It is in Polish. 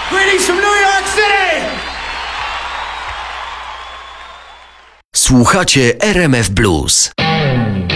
Greetings from New York City! Słuchacie RMF Blues.